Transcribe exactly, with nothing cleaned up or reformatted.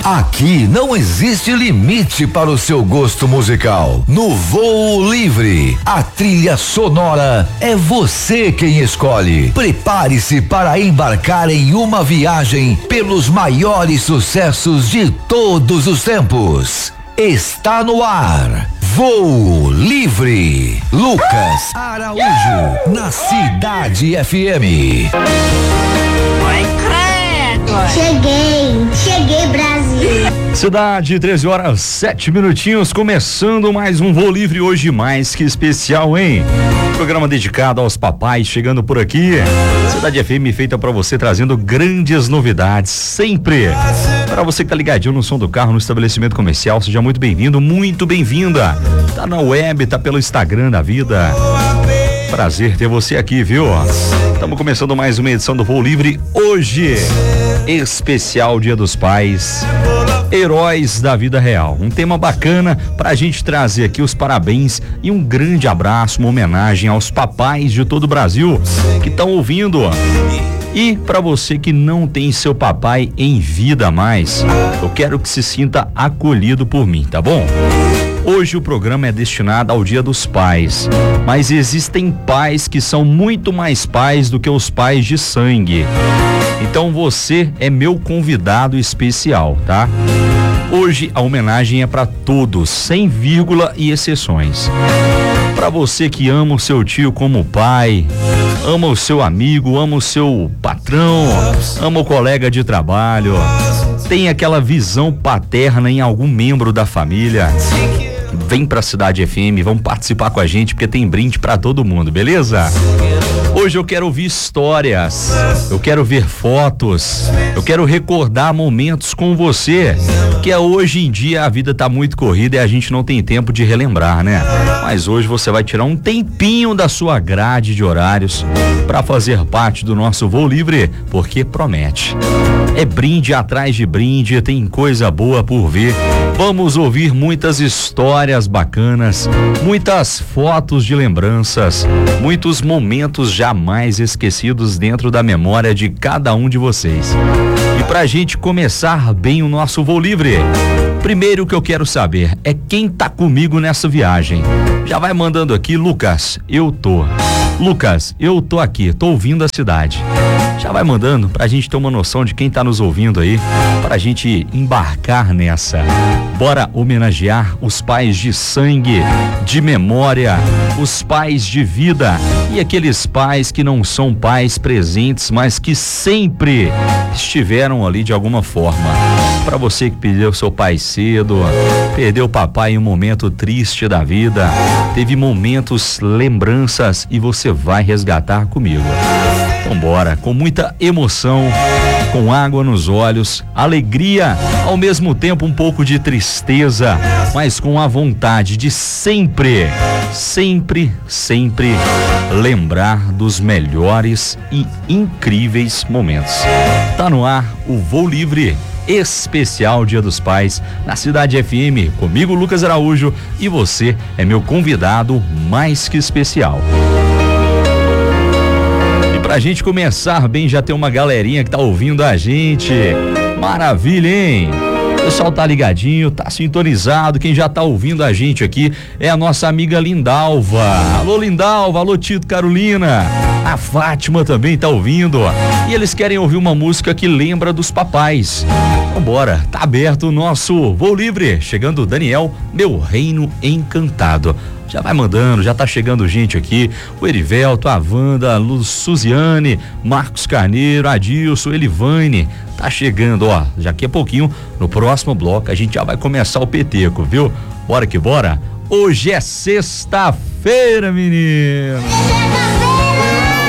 Aqui não existe limite para o seu gosto musical. No Voo Livre, a trilha sonora é você quem escolhe. Prepare-se para embarcar em uma viagem pelos maiores sucessos de todos os tempos. Está no ar. Voo Livre. Lucas Araújo, na Cidade F M. Cheguei, cheguei, Brasil. Cidade, treze horas, sete minutinhos, começando mais um Voo Livre, hoje mais que especial, hein? Programa dedicado aos papais chegando por aqui. Cidade F M feita pra você, trazendo grandes novidades, sempre. Para você que tá ligadinho no som do carro, no estabelecimento comercial, seja muito bem-vindo, muito bem-vinda. Tá na web, tá pelo Instagram da vida. Prazer ter você aqui, viu? Estamos começando mais uma edição do Voo Livre hoje. Especial Dia dos Pais, heróis da vida real. Um tema bacana pra gente trazer aqui os parabéns e um grande abraço, uma homenagem aos papais de todo o Brasil que estão ouvindo. E para você que não tem seu papai em vida mais, eu quero que se sinta acolhido por mim, tá bom? Hoje o programa é destinado ao Dia dos Pais, mas existem pais que são muito mais pais do que os pais de sangue. Então você é meu convidado especial, tá? Hoje a homenagem é para todos, sem vírgula e exceções. Para você que ama o seu tio como pai, ama o seu amigo, ama o seu patrão, ama o colega de trabalho, tem aquela visão paterna em algum membro da família, vem pra Cidade F M, vamos participar com a gente, porque tem brinde pra todo mundo, beleza? Hoje eu quero ouvir histórias, eu quero ver fotos, eu quero recordar momentos com você, que é hoje em dia a vida tá muito corrida e a gente não tem tempo de relembrar, né? Mas hoje você vai tirar um tempinho da sua grade de horários pra fazer parte do nosso Voo Livre, porque promete. É brinde atrás de brinde, tem coisa boa por vir. Vamos ouvir muitas histórias bacanas, muitas fotos de lembranças, muitos momentos jamais esquecidos dentro da memória de cada um de vocês. E pra gente começar bem o nosso Voo Livre, primeiro o que eu quero saber é quem tá comigo nessa viagem. Já vai mandando aqui, Lucas, eu tô. Lucas, eu tô aqui, tô ouvindo a cidade. Já vai mandando pra gente ter uma noção de quem tá nos ouvindo aí, pra gente embarcar nessa. Bora homenagear os pais de sangue, de memória, os pais de vida e aqueles pais que não são pais presentes, mas que sempre estiveram ali de alguma forma. Pra você que perdeu seu pai cedo, perdeu o papai em um momento triste da vida, teve momentos, lembranças e você vai resgatar comigo. Vambora, com muita emoção, com água nos olhos, alegria, ao mesmo tempo um pouco de tristeza, mas com a vontade de sempre, sempre, sempre lembrar dos melhores e incríveis momentos. Tá no ar o Voo Livre, especial Dia dos Pais, na Cidade F M, comigo Lucas Araújo, e você é meu convidado mais que especial. Pra gente começar bem, já tem uma galerinha que tá ouvindo a gente. Maravilha, hein? O pessoal tá ligadinho, tá sintonizado. Quem já tá ouvindo a gente aqui é a nossa amiga Lindalva. Alô, Lindalva, alô, Tito, Carolina. A Fátima também tá ouvindo. E eles querem ouvir uma música que lembra dos papais. Vambora, tá aberto o nosso Voo Livre. Chegando o Daniel, Meu Reino Encantado. Já vai mandando, já tá chegando gente aqui, o Erivelto, a Wanda, a Luz, Suziane, Marcos Carneiro, Adilson, Elivane, tá chegando, ó, daqui a pouquinho, no próximo bloco, a gente já vai começar o peteco, viu? Bora que bora? Hoje é sexta-feira, menino!